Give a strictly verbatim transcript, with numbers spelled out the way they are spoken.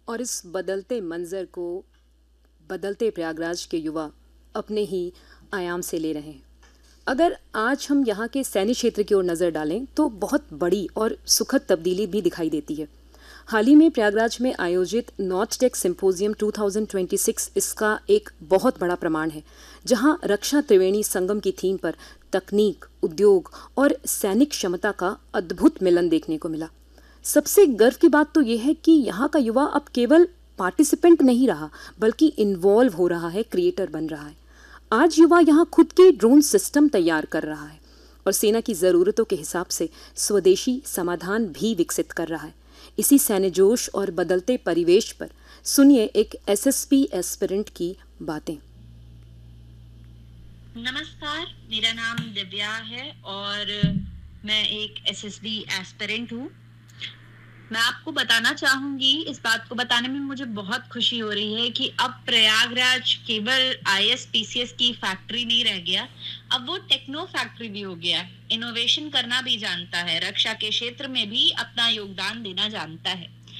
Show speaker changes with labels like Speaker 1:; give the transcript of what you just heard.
Speaker 1: और इस बदलते मंजर को बदलते प्रयागराज के युवा अपने ही आयाम से ले रहे हैं। अगर आज हम यहाँ के सैन्य क्षेत्र की ओर नज़र डालें तो बहुत बड़ी और सुखद तब्दीली भी दिखाई देती है। हाल ही में प्रयागराज में आयोजित नॉर्थ टेक सिंपोजियम दो हज़ार छब्बीस इसका एक बहुत बड़ा प्रमाण है, जहां रक्षा त्रिवेणी संगम की थीम पर तकनीक, उद्योग और सैनिक क्षमता का अद्भुत मिलन देखने को मिला। सबसे गर्व की बात तो यह है कि यहाँ का युवा अब केवल पार्टिसिपेंट नहीं रहा, बल्कि इन्वॉल्व हो रहा है, क्रिएटर बन रहा है। आज युवा यहाँ खुद के ड्रोन सिस्टम तैयार कर रहा है और सेना की ज़रूरतों के हिसाब से स्वदेशी समाधान भी विकसित कर रहा है। इसी सैन्य जोश और बदलते परिवेश पर सुनिए एक एसएसबी एस्पिरेंट की बातें।
Speaker 2: नमस्कार, मेरा नाम दिव्या है और मैं एक एसएसबी एस्पिरेंट हूँ। मैं आपको बताना चाहूंगी, इस बात को बताने में मुझे बहुत खुशी हो रही है कि अब प्रयागराज केवल आईएसपीसीएस की फैक्ट्री नहीं रह गया, अब वो टेक्नो फैक्ट्री भी हो गया। इनोवेशन करना भी जानता है, रक्षा के क्षेत्र में भी अपना योगदान देना जानता है।